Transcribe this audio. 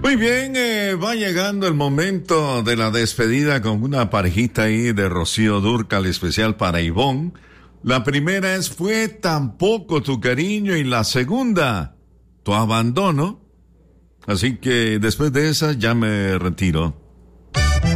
Muy bien, va llegando el momento de la despedida con una parejita ahí de Rocío Dúrcal especial para Ivonne. La primera es Fue tan poco tu cariño y la segunda, tu abandono. Así que después de esa ya me retiro.